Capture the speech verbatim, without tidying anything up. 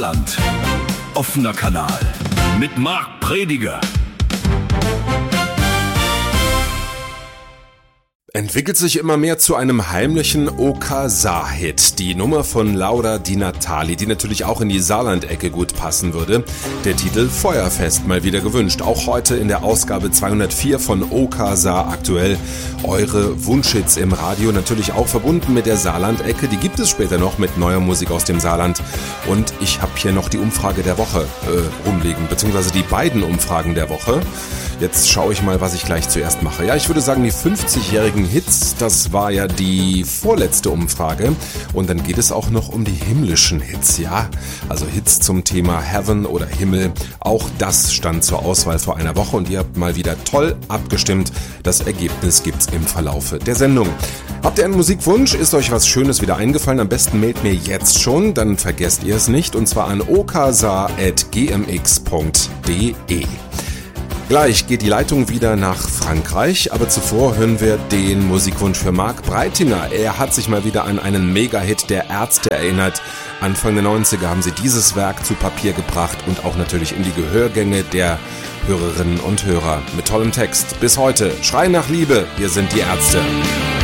Land. Offener Kanal mit Marc Prediger. Entwickelt sich immer mehr zu einem heimlichen O K Sa-Hit. Die Nummer von Laura Di Natale, die natürlich auch in die Saarland-Ecke gut passen würde. Der Titel Feuerfest mal wieder gewünscht. Auch heute in der Ausgabe zweihundertvier von O K Sa aktuell. Eure Wunschhits im Radio, natürlich auch verbunden mit der Saarland-Ecke. Die gibt es später noch mit neuer Musik aus dem Saarland. Und ich habe hier noch die Umfrage der Woche äh, rumliegen, beziehungsweise die beiden Umfragen der Woche. Jetzt schaue ich mal, was ich gleich zuerst mache. Ja, ich würde sagen, die fünfzigjährigen Hits, das war ja die vorletzte Umfrage. Und dann geht es auch noch um die himmlischen Hits, ja. Also Hits zum Thema Heaven oder Himmel. Auch das stand zur Auswahl vor einer Woche und ihr habt mal wieder toll abgestimmt. Das Ergebnis gibt's im Verlaufe der Sendung. Habt ihr einen Musikwunsch? Ist euch was Schönes wieder eingefallen? Am besten mailt mir jetzt schon, dann vergesst ihr es nicht. Und zwar an oksa at g m x punkt d e. Gleich geht die Leitung wieder nach Frankreich, aber zuvor hören wir den Musikwunsch für Marc Breitinger. Er hat sich mal wieder an einen Mega-Hit der Ärzte erinnert. Anfang der neunziger haben sie dieses Werk zu Papier gebracht und auch natürlich in die Gehörgänge der Hörerinnen und Hörer. Mit tollem Text. Bis heute. Schrei nach Liebe, hier sind die Ärzte.